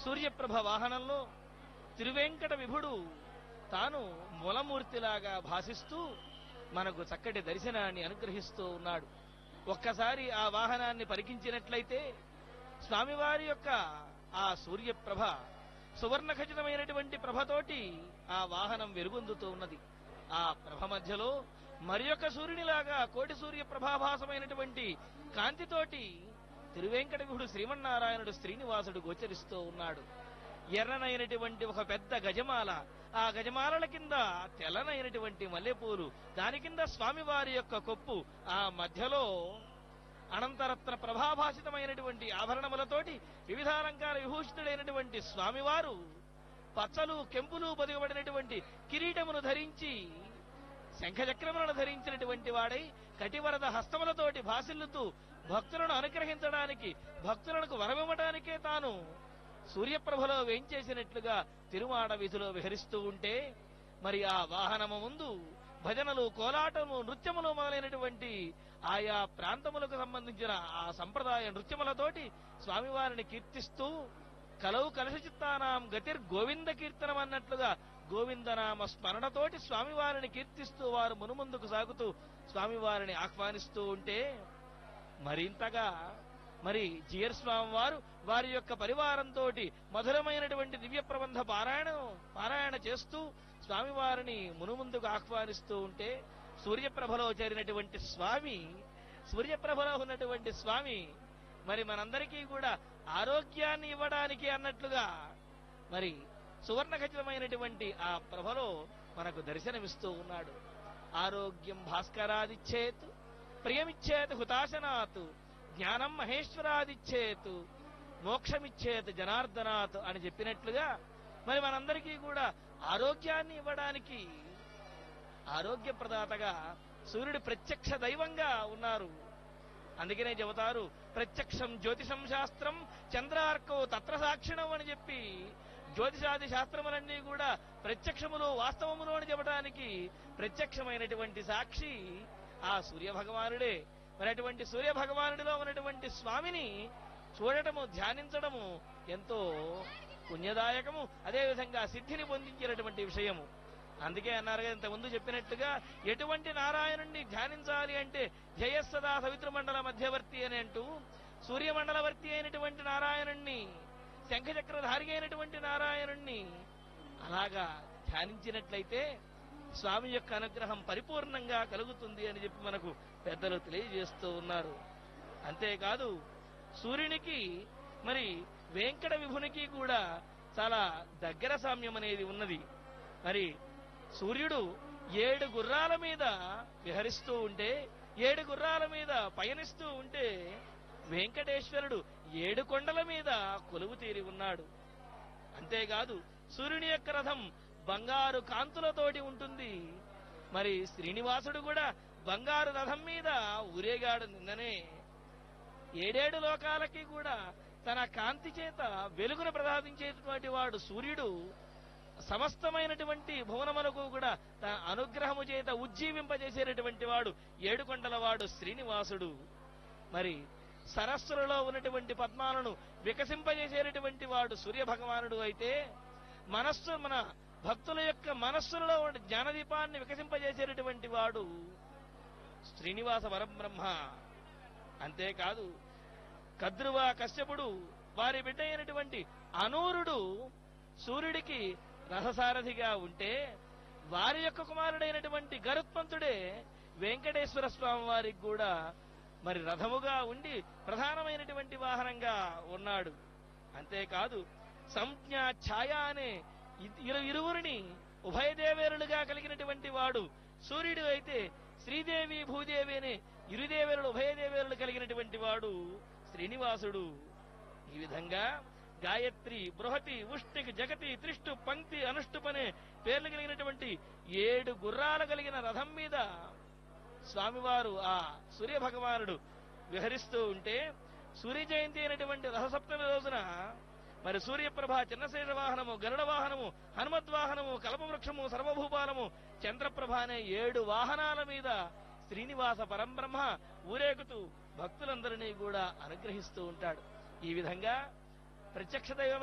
సూర్యప్రభ వాహనంలో తిరువేంకట విభుడు తాను మూలమూర్తిలాగా భాసిస్తూ మనకు చక్కటి దర్శనాన్ని అనుగ్రహిస్తూ ఉన్నాడు. ఒక్కసారి ఆ వాహనాన్ని పరికించినట్లయితే స్వామివారి యొక్క ఆ సూర్యప్రభ సువర్ణ ఖచ్చితమైనటువంటి ప్రభతోటి ఆ వాహనం వెలుగొందుతూ ఉన్నది. ఆ ప్రభ మధ్యలో మరి యొక్క సూర్యునిలాగా కోటి సూర్య ప్రభాభాసమైనటువంటి కాంతితోటి తిరువేంకట విభుడు శ్రీమన్నారాయణుడు శ్రీనివాసుడు గోచరిస్తూ ఉన్నాడు. ఎర్రనైనటువంటి ఒక పెద్ద గజమాల, ఆ గజమాలల కింద తెల్లనైనటువంటి మల్లెపూలు, దాని కింద స్వామివారి యొక్క కొప్పు, ఆ మధ్యలో అనంతరత్న ప్రభాభాసితమైనటువంటి ఆభరణములతోటి వివిధాలంకార విభూషితుడైనటువంటి స్వామివారు పచ్చలు కెంపులు పొదిగబడినటువంటి కిరీటమును ధరించి శంఖచక్రములను ధరించినటువంటి వాడై కటివరద హస్తములతోటి భాసిల్లుతూ భక్తులను అనుగ్రహించడానికి, భక్తులకు వరమివ్వడానికే తాను సూర్యప్రభలో వేంచేసినట్లుగా తిరుమాడ వీధిలో విహరిస్తూ ఉంటే, మరి ఆ వాహనము ముందు భజనలు, కోలాటము, నృత్యములు మొదలైనటువంటి ఆయా ప్రాంతములకు సంబంధించిన ఆ సంప్రదాయ నృత్యములతోటి స్వామివారిని కీర్తిస్తూ కలవు కలశ చిత్తానాం గతిర్ గోవింద కీర్తనం అన్నట్లుగా గోవిందనామ స్మరణతోటి స్వామివారిని కీర్తిస్తూ వారు మునుముందుకు సాగుతూ స్వామివారిని ఆహ్వానిస్తూ ఉంటే, మరింతగా మరి జియర్ స్వామి వారు వారి యొక్క పరివారంతో మధురమైనటువంటి దివ్య ప్రబంధ పారాయణ చేస్తూ స్వామివారిని మునుముందుకు ఆహ్వానిస్తూ ఉంటే, సూర్యప్రభలో చేరినటువంటి స్వామి, సూర్యప్రభలో ఉన్నటువంటి స్వామి మరి మనందరికీ కూడా ఆరోగ్యాన్ని ఇవ్వడానికి అన్నట్లుగా మరి సువర్ణ ఖచ్చితమైనటువంటి ఆ ప్రభలో మనకు దర్శనమిస్తూ ఉన్నాడు. ఆరోగ్యం భాస్కరాదిచ్చేత్, ప్రియమిచ్చేత్ హుతాశనాత్, జ్ఞానం మహేశ్వరాదిచ్చేత్, మోక్షమిచ్చేత్ జనార్దనాత్ అని చెప్పినట్లుగా మరి మనందరికీ కూడా ఆరోగ్యాన్ని ఇవ్వడానికి ఆరోగ్య ప్రదాతగా సూర్యుడు ప్రత్యక్ష దైవంగా ఉన్నారు. అందుకనే చెబుతారు, ప్రత్యక్షం జ్యోతిషం శాస్త్రం చంద్రార్కో తత్ర సాక్షిణం అని చెప్పి జ్యోతిషాది శాస్త్రములన్నీ కూడా ప్రత్యక్షములు వాస్తవములు అని చెప్పడానికి ప్రత్యక్షమైనటువంటి సాక్షి ఆ సూర్య భగవానుడే. మరి అటువంటి సూర్య భగవానుడిలో ఉన్నటువంటి స్వామిని చూడటము, ధ్యానించడము ఎంతో పుణ్యదాయకము, అదేవిధంగా సిద్ధిని పొందించినటువంటి విషయము. అందుకే అన్నారు కదా, ఇంతకుముందు చెప్పినట్టుగా ఎటువంటి నారాయణుణ్ణి ధ్యానించాలి అంటే జయస్సదా సవితృమండల మధ్యవర్తి అని అంటూ సూర్యమండలవర్తి అయినటువంటి నారాయణుణ్ణి, శంఖచక్రధారి అయినటువంటి నారాయణుణ్ణి అలాగా ధ్యానించినట్లయితే స్వామి యొక్క అనుగ్రహం పరిపూర్ణంగా కలుగుతుంది అని చెప్పి మనకు పెద్దలు తెలియజేస్తూ ఉన్నారు. అంతేకాదు సూర్యునికి మరి వెంకట విభునికి కూడా చాలా దగ్గర సామ్యం అనేది ఉన్నది. మరి సూర్యుడు 7 గుర్రాల మీద విహరిస్తూ ఉంటే, 7 గుర్రాల మీద పయనిస్తూ ఉంటే, వెంకటేశ్వరుడు 7 కొండల మీద కొలువు తీరి ఉన్నాడు. అంతేకాదు సూర్యుని యొక్క రథం బంగారు కాంతులతోటి ఉంటుంది. మరి శ్రీనివాసుడు కూడా బంగారు రథం మీద ఊరేగాడు. నిన్ననే 7 లోకాలకి కూడా తన కాంతి చేత వెలుగును ప్రసాదించేటటువంటి వాడు సూర్యుడు. సమస్తమైనటువంటి భువనములకు కూడా తన అనుగ్రహము చేత ఉజ్జీవింపజేసేటటువంటి వాడు 7 కొండల వాడు శ్రీనివాసుడు. మరి సరస్సులలో ఉన్నటువంటి పద్మాలను వికసింపజేసేటటువంటి వాడు సూర్య భగవానుడు అయితే, మన భక్తుల యొక్క మనస్సులలో జ్ఞానదీపాన్ని వికసింపజేసేటటువంటి వాడు శ్రీనివాస పరబ్రహ్మ. అంతేకాదు కద్రువ కశ్యపుడు వారి బిడ్డ అయినటువంటి అనూరుడు సూర్యుడికి రథసారథిగా ఉంటే, వారి యొక్క కుమారుడైనటువంటి గరుత్మంతుడే వెంకటేశ్వర స్వామి వారికి కూడా మరి రథముగా ఉండి ప్రధానమైనటువంటి వాహనంగా ఉన్నాడు. అంతేకాదు సంజ్ఞ ఛాయ అనే ఇరువురిని ఉభయదేవేరులుగా కలిగినటువంటి వాడు సూర్యుడు అయితే, శ్రీదేవి భూదేవి అనే ఇరుదేవేరులు ఉభయదేవేరులు కలిగినటువంటి వాడు శ్రీనివాసుడు. ఈ విధంగా గాయత్రి, బృహతి, ఉష్టిక్, జగతి, త్రిష్టు, పంక్తి, అనుష్టుపనే పేర్లు కలిగినటువంటి 7 గుర్రాలు కలిగిన రథం మీద స్వామివారు ఆ సూర్య భగవానుడు విహరిస్తూ ఉంటే, సూర్య జయంతి అయినటువంటి రథసప్తమి రోజున మరి సూర్యప్రభ, చిన్నశేష వాహనము, గరుడ వాహనము, హనుమద్వాహనము, కల్పవృక్షము, సర్వభూపాలము, చంద్రప్రభ అనే 7 వాహనాల మీద శ్రీనివాస పరంబ్రహ్మ ఊరేగుతూ భక్తులందరినీ కూడా అనుగ్రహిస్తూ ఉంటాడు. ఈ విధంగా ప్రత్యక్ష దైవం